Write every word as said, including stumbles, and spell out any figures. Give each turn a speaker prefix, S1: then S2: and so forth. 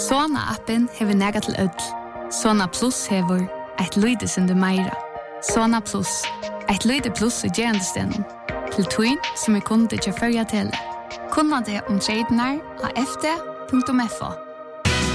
S1: Sona-appen hever nega til ødel. Sona Plus hever eit lydesende meira. Sona Plus, eit lyde plus i gerandestenen. Til twin som er kunde til førja tele. Kunna det om tradenar av f d punktum f o.